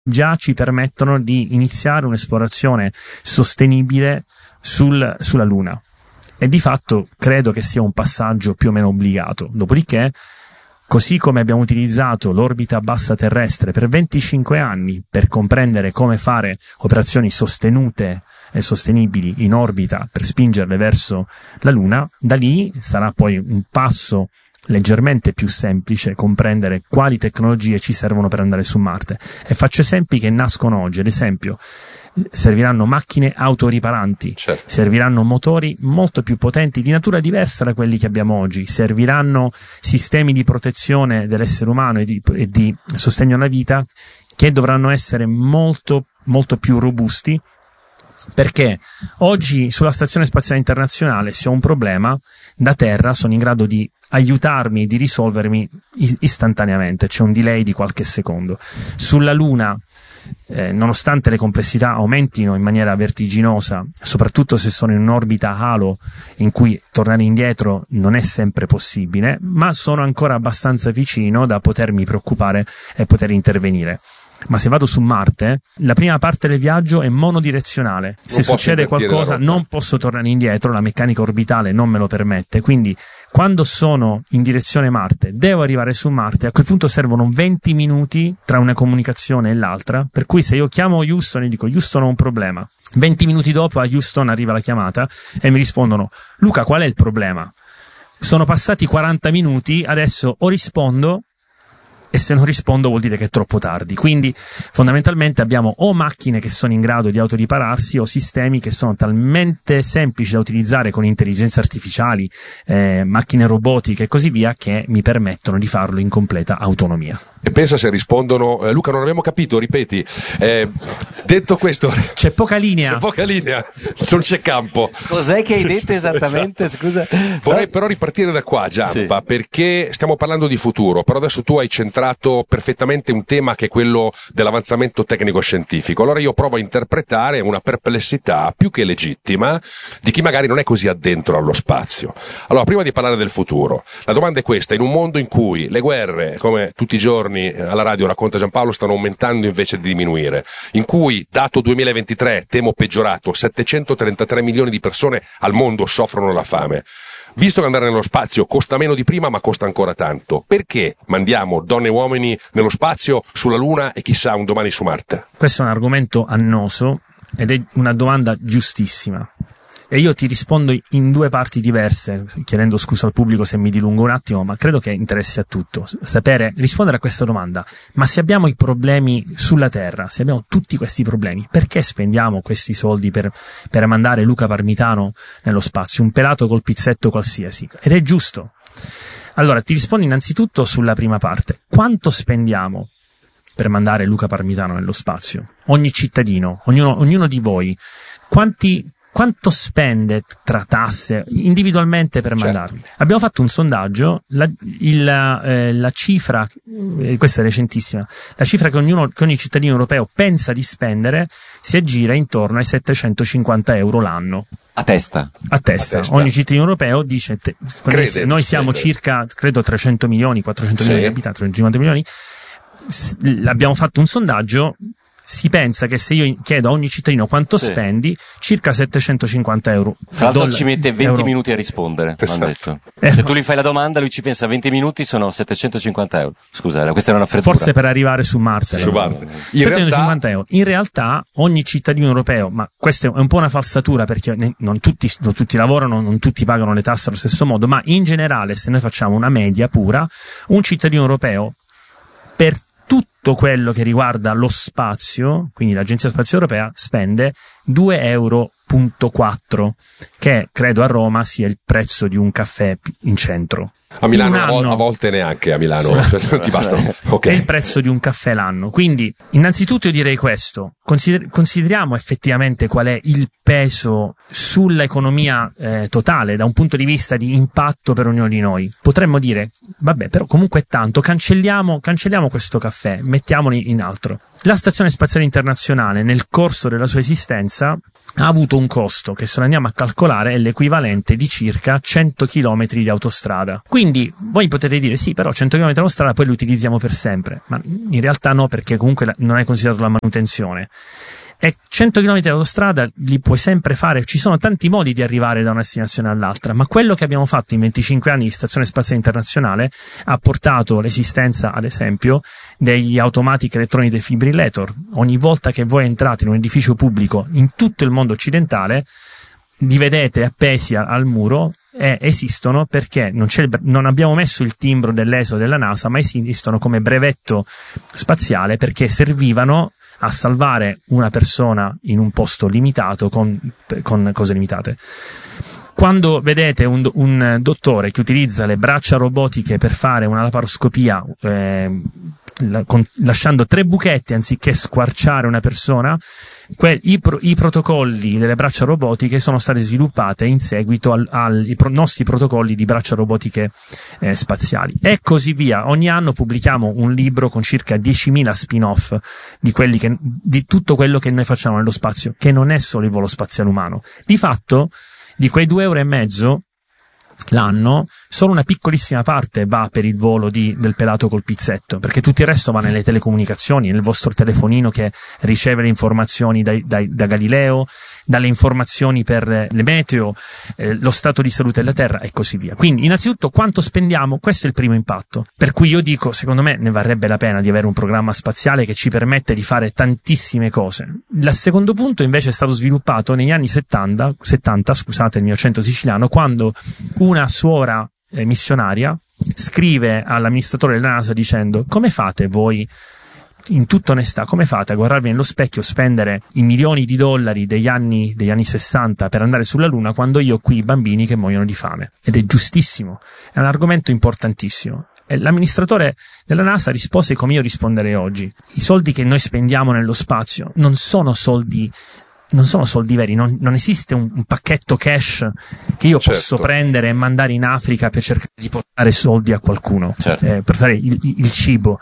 già ci permettono di iniziare un'esplorazione sostenibile sulla Luna. E di fatto credo che sia un passaggio più o meno obbligato. Dopodiché, così come abbiamo utilizzato l'orbita bassa terrestre per 25 anni per comprendere come fare operazioni sostenute e sostenibili in orbita per spingerle verso la Luna, da lì sarà poi un passo leggermente più semplice comprendere quali tecnologie ci servono per andare su Marte. E faccio esempi che nascono oggi. Ad esempio, serviranno macchine autoriparanti, certo, serviranno motori molto più potenti di natura diversa da quelli che abbiamo oggi, serviranno sistemi di protezione dell'essere umano e di sostegno alla vita che dovranno essere molto molto più robusti, perché oggi sulla Stazione Spaziale Internazionale, se ho un problema da terra, sono in grado di aiutarmi, di risolvermi istantaneamente, c'è un delay di qualche secondo. Sulla Luna, nonostante le complessità aumentino in maniera vertiginosa, soprattutto se sono in un'orbita halo in cui tornare indietro non è sempre possibile, ma sono ancora abbastanza vicino da potermi preoccupare e poter intervenire. Ma se vado su Marte, la prima parte del viaggio è monodirezionale. Se succede qualcosa non posso tornare indietro, la meccanica orbitale non me lo permette. Quindi quando sono in direzione Marte, devo arrivare su Marte, a quel punto servono 20 minuti tra una comunicazione e l'altra, per cui se io chiamo Houston e dico Houston ho un problema, 20 minuti dopo a Houston arriva la chiamata e mi rispondono: Luca, qual è il problema? Sono passati 40 minuti, adesso o rispondo, e se non rispondo vuol dire che è troppo tardi. Quindi fondamentalmente abbiamo o macchine che sono in grado di autoripararsi o sistemi che sono talmente semplici da utilizzare con intelligenze artificiali, macchine robotiche e così via, che mi permettono di farlo in completa autonomia. E pensa se rispondono: Luca, non abbiamo capito, ripeti. Detto questo, c'è poca linea, non c'è campo. Cos'è che hai detto esattamente? Scusa. Vorrei però ripartire da qua, Giampa, sì, perché stiamo parlando di futuro, però adesso tu hai centrato perfettamente un tema che è quello dell'avanzamento tecnico-scientifico. Allora io provo a interpretare una perplessità più che legittima di chi magari non è così addentro allo spazio. Allora, prima di parlare del futuro, la domanda è questa: in un mondo in cui le guerre, come tutti i giorni alla radio racconta Giampaolo, stanno aumentando invece di diminuire, in cui, dato 2023, temo peggiorato, 733 milioni di persone al mondo soffrono la fame, visto che andare nello spazio costa meno di prima ma costa ancora tanto, perché mandiamo donne e uomini nello spazio, sulla Luna e chissà un domani su Marte? Questo è un argomento annoso ed è una domanda giustissima. E io ti rispondo in due parti diverse, chiedendo scusa al pubblico se mi dilungo un attimo, ma credo che interessi a tutto rispondere a questa domanda. Ma se abbiamo i problemi sulla Terra, se abbiamo tutti questi problemi, perché spendiamo questi soldi per mandare Luca Parmitano nello spazio, un pelato col pizzetto qualsiasi? Ed è giusto. Allora, ti rispondo innanzitutto sulla prima parte. Quanto spendiamo per mandare Luca Parmitano nello spazio? Ogni cittadino, ognuno di voi, quanto spende tra tasse individualmente per mandarli? Certo. Abbiamo fatto un sondaggio, la cifra, questa è recentissima, la cifra che ogni cittadino europeo pensa di spendere si aggira intorno ai 750 euro l'anno. A testa. Ogni cittadino europeo dice, noi siamo circa, credo, 300 milioni, 400 milioni di abitanti, 350 milioni. Abbiamo fatto un sondaggio. Si pensa che se io chiedo a ogni cittadino quanto spendi, circa 750 euro. Fra l'altro ci mette 20 minuti a rispondere, hanno detto. Se tu gli fai la domanda, lui ci pensa 20 minuti, sono 750 euro. Scusa, questa era una freddura. Forse per arrivare su Marte. 750 euro. In realtà ogni cittadino europeo, ma questa è un po' una falsatura perché non tutti lavorano, non tutti pagano le tasse allo stesso modo, ma in generale, se noi facciamo una media pura, un cittadino europeo per tutto quello che riguarda lo spazio, quindi l'Agenzia Spaziale Europea, spende 2,4 euro, che credo a Roma sia il prezzo di un caffè in centro. A Milano a volte neanche a Milano ti bastano. Okay. È il prezzo di un caffè l'anno. Quindi innanzitutto io direi questo: consideriamo effettivamente qual è il peso sull'economia totale da un punto di vista di impatto per ognuno di noi. Potremmo dire vabbè, però comunque è tanto, cancelliamo questo caffè, mettiamoli in altro. La Stazione Spaziale Internazionale nel corso della sua esistenza ha avuto un costo che, se lo andiamo a calcolare, è l'equivalente di circa 100 km di autostrada. Quindi voi potete dire sì, però 100 km di autostrada poi li utilizziamo per sempre, ma in realtà no, perché comunque non è considerato la manutenzione. E 100 km di autostrada li puoi sempre fare, ci sono tanti modi di arrivare da una destinazione all'altra, ma quello che abbiamo fatto in 25 anni di Stazione Spaziale Internazionale ha portato l'esistenza, ad esempio, degli automatic electronic defibrillator. Ogni volta che voi entrate in un edificio pubblico in tutto il mondo occidentale, li vedete appesi al muro, e esistono perché non abbiamo messo il timbro dell'ESA o della NASA, ma esistono come brevetto spaziale, perché servivano a salvare una persona in un posto limitato con cose limitate. Quando vedete un dottore che utilizza le braccia robotiche per fare una laparoscopia, lasciando 3 buchetti anziché squarciare una persona, i protocolli delle braccia robotiche sono state sviluppate in seguito ai nostri protocolli di braccia robotiche spaziali, e così via. Ogni anno pubblichiamo un libro con circa 10.000 spin-off di tutto quello che noi facciamo nello spazio, che non è solo il volo spaziale umano. Di fatto, di quei €2,5 l'anno, solo una piccolissima parte va per il volo del pelato col pizzetto, perché tutto il resto va nelle telecomunicazioni, nel vostro telefonino che riceve le informazioni da Galileo, dalle informazioni per le meteo, lo stato di salute della Terra e così via. Quindi, innanzitutto, quanto spendiamo? Questo è il primo impatto. Per cui io dico, secondo me ne varrebbe la pena di avere un programma spaziale che ci permette di fare tantissime cose. Il secondo punto invece è stato sviluppato negli anni 70, scusate il mio accento siciliano, quando una suora missionaria scrive all'amministratore della NASA dicendo: come fate voi, in tutta onestà, come fate a guardarvi nello specchio, spendere i milioni di dollari degli anni 60 per andare sulla Luna, quando io ho qui i bambini che muoiono di fame? Ed è giustissimo, è un argomento importantissimo. E l'amministratore della NASA rispose come io risponderei oggi: i soldi che noi spendiamo nello spazio non sono soldi veri, non esiste un pacchetto cash che io posso prendere e mandare in Africa per cercare di portare soldi a qualcuno, per fare il cibo.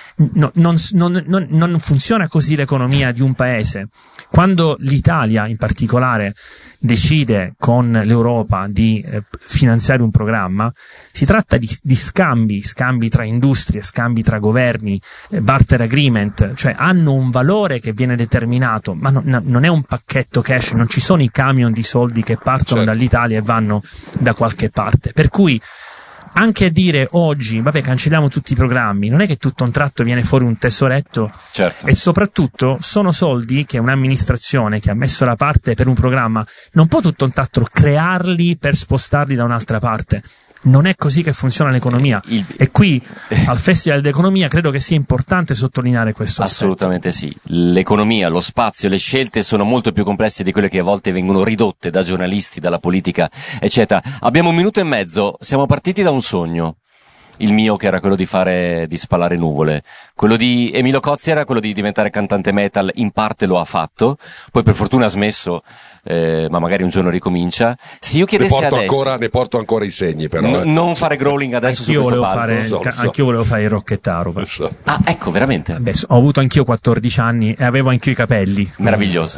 Non funziona così l'economia di un paese. Quando l'Italia in particolare decide con l'Europa di finanziare un programma, si tratta di scambi tra industrie, scambi tra governi, barter agreement, cioè hanno un valore che viene determinato, ma non è un pacchetto cash, non ci sono i camion di soldi che partono dall'Italia e vanno da qualche parte. Per cui anche a dire oggi, vabbè, cancelliamo tutti i programmi, non è che tutto a un tratto viene fuori un tesoretto. E soprattutto sono soldi che un'amministrazione che ha messo da parte per un programma non può tutto a un tratto crearli per spostarli da un'altra parte. Non è così che funziona l'economia. E qui al Festival d'Economia credo che sia importante sottolineare questo aspetto. Assolutamente sì. L'economia, lo spazio, le scelte sono molto più complesse di quelle che a volte vengono ridotte da giornalisti, dalla politica, eccetera. Abbiamo 1 minuto e mezzo. Siamo partiti da un sogno. Il mio, che era quello di spalare nuvole. Quello di Emilio Cozzi era quello di diventare cantante metal, in parte lo ha fatto, poi per fortuna ha smesso, ma magari un giorno ricomincia. Se io chiedessi ne porto ancora i segni, però. Non fare growling adesso su questo palco. Anch'io volevo fare il rocchettaro. Ah, ecco, veramente? Beh, ho avuto anch'io 14 anni e avevo anch'io i capelli. Meraviglioso.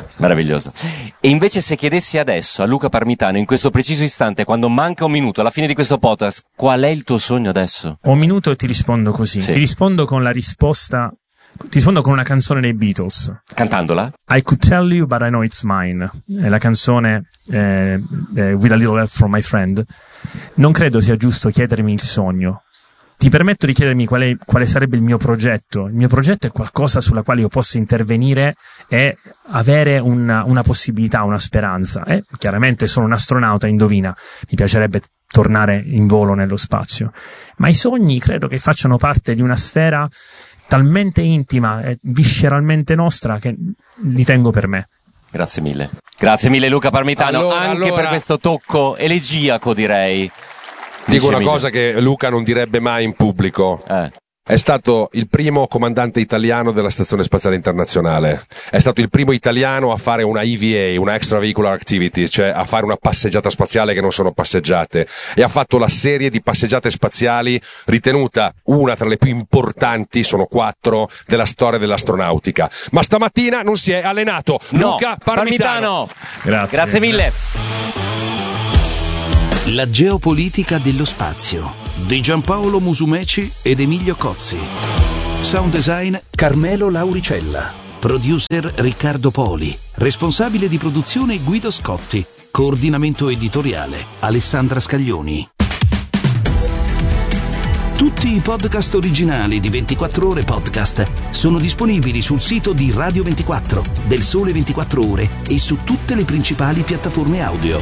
E invece se chiedessi adesso a Luca Parmitano, in questo preciso istante, quando manca 1 minuto, alla fine di questo podcast, qual è il tuo sogno adesso? Ho 1 minuto e ti rispondo così. Ti rispondo con la risposta. Ti rispondo con una canzone dei Beatles. Cantandola? I could tell you, but I know it's mine. È la canzone With a Little Help from My Friend. Non credo sia giusto chiedermi il sogno. Ti permetto di chiedermi quale sarebbe il mio progetto. Il mio progetto è qualcosa sulla quale io posso intervenire e avere una possibilità, una speranza. Chiaramente sono un astronauta, indovina. Mi piacerebbe tornare in volo nello spazio. Ma i sogni credo che facciano parte di una sfera talmente intima e visceralmente nostra che li tengo per me. Grazie mille Luca Parmitano, anche per questo tocco elegiaco, direi. Dico una cosa che Luca non direbbe mai in pubblico. È stato il primo comandante italiano della Stazione Spaziale Internazionale, è stato il primo italiano a fare una EVA, una Extravehicular Activity, cioè a fare una passeggiata spaziale che non sono passeggiate, e ha fatto la serie di passeggiate spaziali ritenuta una tra le più importanti, sono 4, della storia dell'astronautica. Ma stamattina non si è allenato. No, Luca Parmitano. Grazie mille. La geopolitica dello spazio di Giampaolo Musumeci ed Emilio Cozzi. Sound design Carmelo Lauricella. Producer Riccardo Poli. Responsabile di produzione Guido Scotti. Coordinamento editoriale Alessandra Scaglioni. Tutti i podcast originali di 24 Ore Podcast sono disponibili sul sito di Radio 24, del Sole 24 Ore e su tutte le principali piattaforme audio.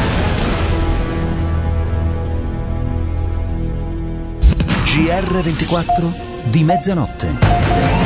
GR24 di mezzanotte.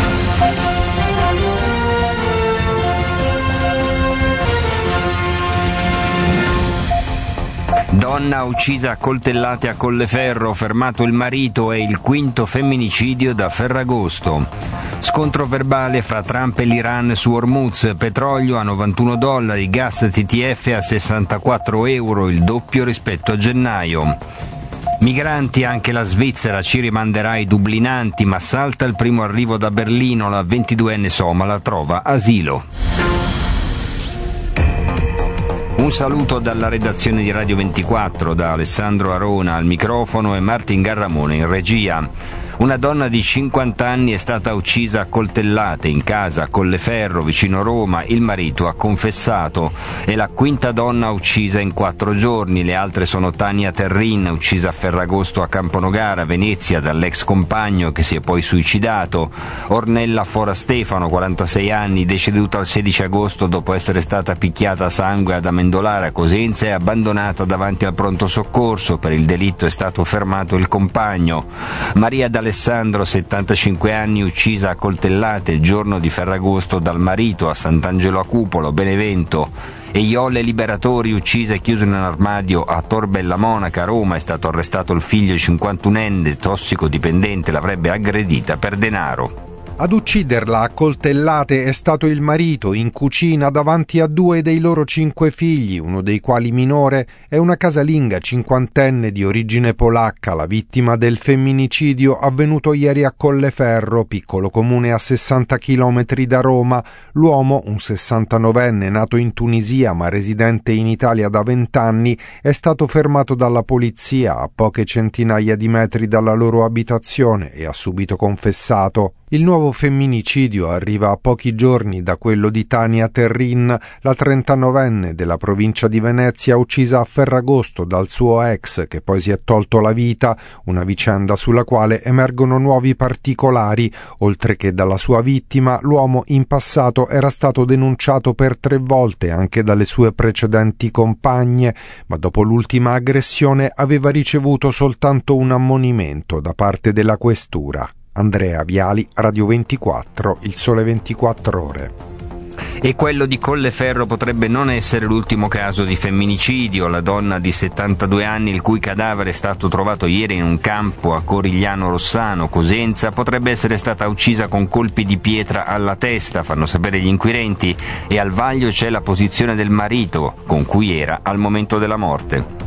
Donna uccisa a coltellate a Colleferro, fermato il marito, è il quinto femminicidio da Ferragosto. Scontro verbale fra Trump e l'Iran su Hormuz, petrolio a $91, gas TTF a €64, il doppio rispetto a gennaio. Migranti, anche la Svizzera ci rimanderà i dublinanti, ma salta il primo arrivo da Berlino, la 22enne somala trova asilo. Un saluto dalla redazione di Radio 24, da Alessandro Arona al microfono e Martin Garramone in regia. Una donna di 50 anni è stata uccisa a coltellate in casa a Colleferro, vicino Roma. Il marito ha confessato. È la quinta donna uccisa in 4 giorni. Le altre sono Tania Terrin, uccisa a Ferragosto a Camponogara, Venezia, dall'ex compagno che si è poi suicidato. Ornella Fora Stefano, 46 anni, deceduta il 16 agosto dopo essere stata picchiata a sangue ad Amendolara, Cosenza, e abbandonata davanti al pronto soccorso. Per il delitto è stato fermato il compagno. Maria D'Alessandro, 75 anni, uccisa a coltellate il giorno di Ferragosto dal marito a Sant'Angelo a Cupolo, Benevento. E Iole Liberatori, uccisa e chiusa in un armadio a Tor Bella Monaca, Roma. È stato arrestato il figlio 51enne, tossicodipendente, l'avrebbe aggredita per denaro. Ad ucciderla a coltellate è stato il marito in cucina davanti a 2 dei loro 5 figli, uno dei quali minore. È una casalinga cinquantenne di origine polacca, la vittima del femminicidio avvenuto ieri a Colleferro, piccolo comune a 60 chilometri da Roma. L'uomo, un 69enne nato in Tunisia ma residente in Italia da 20 anni, è stato fermato dalla polizia a poche centinaia di metri dalla loro abitazione e ha subito confessato. Il nuovo femminicidio arriva a pochi giorni da quello di Tania Terrin, la 39enne della provincia di Venezia, uccisa a Ferragosto dal suo ex, che poi si è tolto la vita, una vicenda sulla quale emergono nuovi particolari. Oltre che dalla sua vittima, l'uomo in passato era stato denunciato per 3 volte anche dalle sue precedenti compagne, ma dopo l'ultima aggressione aveva ricevuto soltanto un ammonimento da parte della questura. Andrea Viali, Radio 24, Il Sole 24 Ore. E quello di Colleferro potrebbe non essere l'ultimo caso di femminicidio. La donna di 72 anni, il cui cadavere è stato trovato ieri in un campo a Corigliano Rossano, Cosenza, potrebbe essere stata uccisa con colpi di pietra alla testa, fanno sapere gli inquirenti, e al vaglio c'è la posizione del marito, con cui era al momento della morte.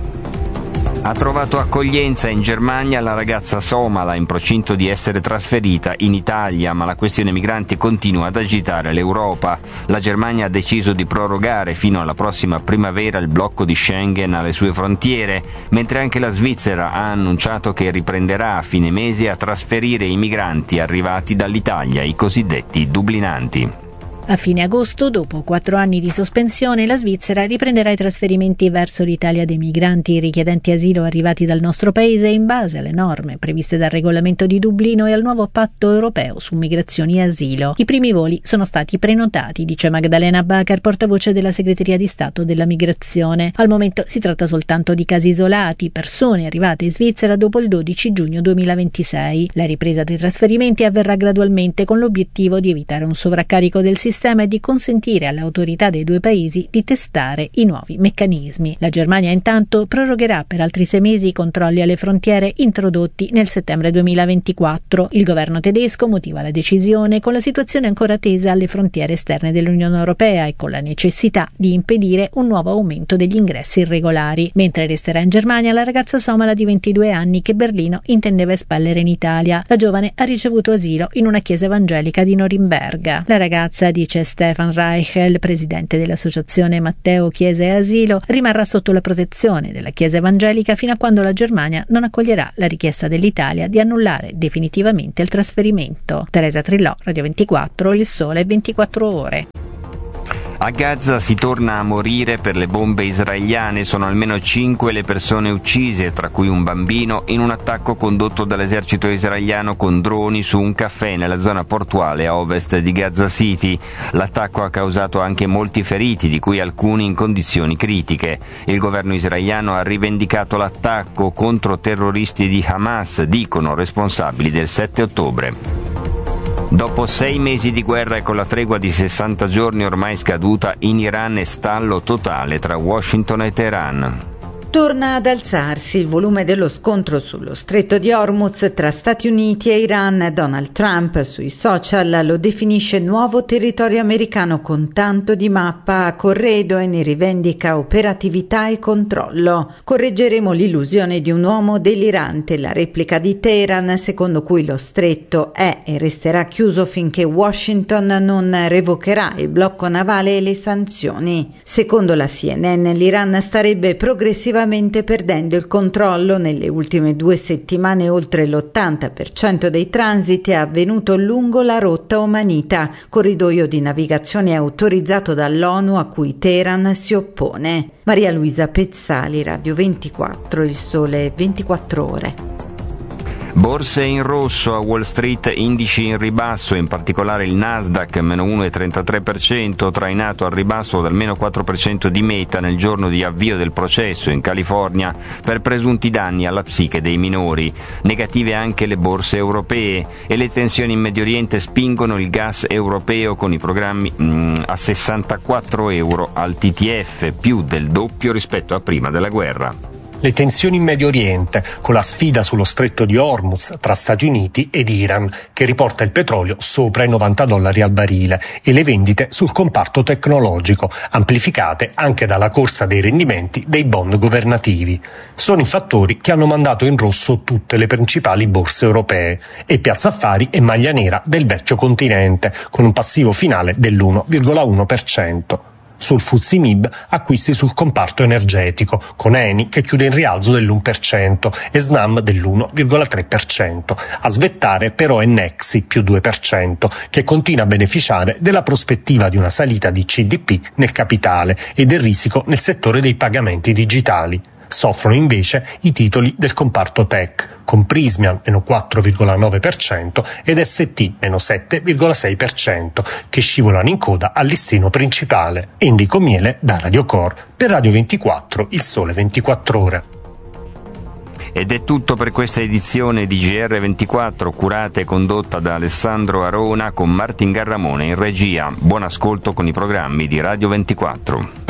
Ha trovato accoglienza in Germania la ragazza somala in procinto di essere trasferita in Italia, ma la questione migranti continua ad agitare l'Europa. La Germania ha deciso di prorogare fino alla prossima primavera il blocco di Schengen alle sue frontiere, mentre anche la Svizzera ha annunciato che riprenderà a fine mese a trasferire i migranti arrivati dall'Italia, i cosiddetti dublinanti. A fine agosto, dopo 4 anni di sospensione, la Svizzera riprenderà i trasferimenti verso l'Italia dei migranti richiedenti asilo arrivati dal nostro paese in base alle norme previste dal regolamento di Dublino e al nuovo patto europeo su migrazioni e asilo. I primi voli sono stati prenotati, dice Magdalena Bacar, portavoce della Segreteria di Stato della Migrazione. Al momento si tratta soltanto di casi isolati, persone arrivate in Svizzera dopo il 12 giugno 2026. La ripresa dei trasferimenti avverrà gradualmente con l'obiettivo di evitare un sovraccarico del sistema sistema e di consentire alle autorità dei due paesi di testare i nuovi meccanismi. La Germania intanto prorogherà per altri 6 mesi i controlli alle frontiere introdotti nel settembre 2024. Il governo tedesco motiva la decisione con la situazione ancora tesa alle frontiere esterne dell'Unione Europea e con la necessità di impedire un nuovo aumento degli ingressi irregolari. Mentre resterà in Germania la ragazza somala di 22 anni che Berlino intendeva espellere in Italia. La giovane ha ricevuto asilo in una chiesa evangelica di Norimberga. La ragazza, dice Stefan Reichel, presidente dell'associazione Matteo Chiesa e Asilo, rimarrà sotto la protezione della chiesa evangelica fino a quando la Germania non accoglierà la richiesta dell'Italia di annullare definitivamente il trasferimento. Teresa Trillò, Radio 24, Il Sole 24 Ore. A Gaza si torna a morire per le bombe israeliane. Sono almeno 5 le persone uccise, tra cui un bambino, in un attacco condotto dall'esercito israeliano con droni su un caffè nella zona portuale a ovest di Gaza City. L'attacco ha causato anche molti feriti, di cui alcuni in condizioni critiche. Il governo israeliano ha rivendicato l'attacco contro terroristi di Hamas, dicono responsabili del 7 ottobre. Dopo 6 mesi di guerra e con la tregua di 60 giorni ormai scaduta, in Iran è stallo totale tra Washington e Teheran. Torna ad alzarsi il volume dello scontro sullo stretto di Hormuz tra Stati Uniti e Iran. Donald Trump sui social lo definisce nuovo territorio americano con tanto di mappa a corredo e ne rivendica operatività e controllo. Correggeremo l'illusione di un uomo delirante, la replica di Teheran, secondo cui lo stretto è e resterà chiuso finché Washington non revocherà il blocco navale e le sanzioni. Secondo la CNN, l'Iran starebbe progressivamente perdendo il controllo. Nelle ultime 2 settimane oltre l'80% dei transiti è avvenuto lungo la rotta omanita, corridoio di navigazione autorizzato dall'ONU a cui Teheran si oppone. Maria Luisa Pezzali, Radio 24, Il Sole 24 Ore. Borse in rosso a Wall Street, indici in ribasso, in particolare il Nasdaq meno 1,33%, trainato al ribasso dal meno 4% di Meta nel giorno di avvio del processo in California per presunti danni alla psiche dei minori. Negative anche le borse europee e le tensioni in Medio Oriente spingono il gas europeo con i programmi a 64 euro al TTF, più del doppio rispetto a prima della guerra. Le tensioni in Medio Oriente, con la sfida sullo stretto di Hormuz tra Stati Uniti ed Iran, che riporta il petrolio sopra i $90 al barile, e le vendite sul comparto tecnologico, amplificate anche dalla corsa dei rendimenti dei bond governativi. Sono i fattori che hanno mandato in rosso tutte le principali borse europee, e Piazza Affari è maglia nera del vecchio continente, con un passivo finale dell'1,1%. Sul FTSE MIB acquisti sul comparto energetico, con Eni che chiude in rialzo dell'1% e Snam dell'1,3%. A svettare però è Nexi più 2%, che continua a beneficiare della prospettiva di una salita di CDP nel capitale e del risico nel settore dei pagamenti digitali. Soffrono invece i titoli del comparto tech, con Prysmian meno 4,9% ed ST meno 7,6%, che scivolano in coda al listino principale. Enrico Miele da Radio Core per Radio 24, Il Sole 24 Ore. Ed è tutto per questa edizione di GR24, curata e condotta da Alessandro Arona con Martin Garramone in regia. Buon ascolto con i programmi di Radio 24.